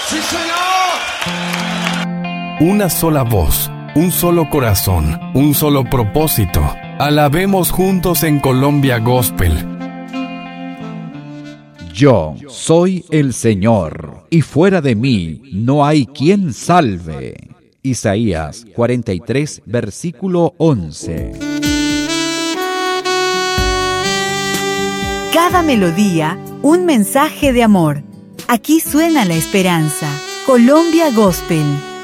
¡Sí, señor! Una sola voz, un solo corazón, un solo propósito. Alabemos juntos en Colombia Gospel. Yo soy el Señor, y fuera de mí no hay quien salve. Isaías 43, versículo 11. Cada melodía, un mensaje de amor. Aquí suena la esperanza. Colombia Gospel.